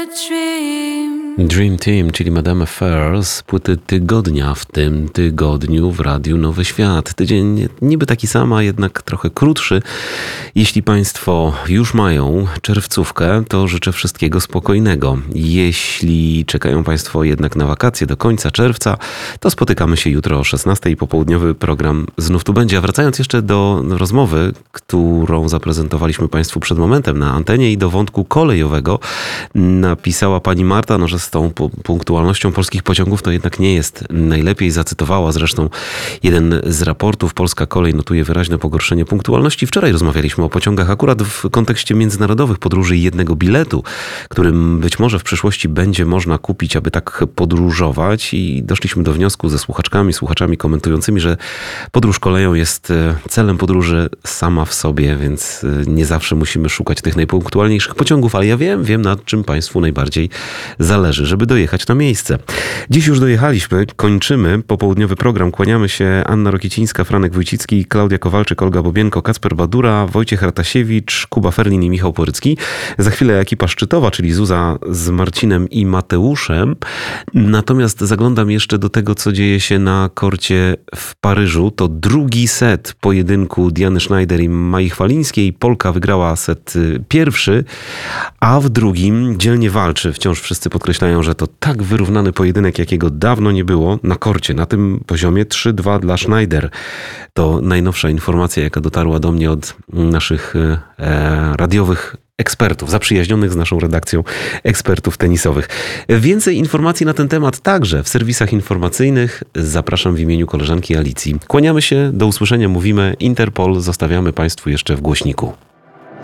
Dream Team, czyli Madame Affairs, płyty tygodnia w tym tygodniu w Radiu Nowy Świat. Tydzień niby taki sam, a jednak trochę krótszy. Jeśli Państwo już mają czerwcówkę, to życzę wszystkiego spokojnego. Jeśli czekają Państwo jednak na wakacje do końca czerwca, to spotykamy się jutro o 16:00 i popołudniowy program znów tu będzie. A wracając jeszcze do rozmowy, którą zaprezentowaliśmy Państwu przed momentem na antenie i do wątku kolejowego, napisała pani Marta, że z tą punktualnością polskich pociągów to jednak nie jest najlepiej. Zacytowała zresztą jeden z raportów. Polska kolej notuje wyraźne pogorszenie punktualności. Wczoraj rozmawialiśmy o pociągach akurat w kontekście międzynarodowych podróży i jednego biletu, którym być może w przyszłości będzie można kupić, aby tak podróżować, i doszliśmy do wniosku ze słuchaczami komentującymi, że podróż koleją jest celem podróży sama w sobie, więc nie zawsze musimy szukać tych najpunktualniejszych pociągów, ale ja wiem nad czym Państwu najbardziej zależy, żeby dojechać na miejsce. Dziś już dojechaliśmy, kończymy popołudniowy program. Kłaniamy się: Anna Rokicińska, Franek Wójcicki, Klaudia Kowalczyk, Olga Bobienko, Kacper Badura, Wojciech Artasiewicz, Kuba Ferlin i Michał Porycki. Za chwilę ekipa szczytowa, czyli Zuza z Marcinem i Mateuszem. Natomiast zaglądam jeszcze do tego, co dzieje się na korcie w Paryżu. To drugi set pojedynku Diany Schneider i Mai Chwalińskiej. Polka wygrała set pierwszy, a w drugim dzielnie walczy. Wciąż wszyscy podkreślają, że to tak wyrównany pojedynek, jakiego dawno nie było na korcie. Na tym poziomie 3-2 dla Schneider. To najnowsza informacja, jaka dotarła do mnie od naszych radiowych ekspertów, zaprzyjaźnionych z naszą redakcją ekspertów tenisowych. Więcej informacji na ten temat także w serwisach informacyjnych. Zapraszam w imieniu koleżanki Alicji. Kłaniamy się, do usłyszenia, mówimy Interpol, zostawiamy Państwu jeszcze w głośniku.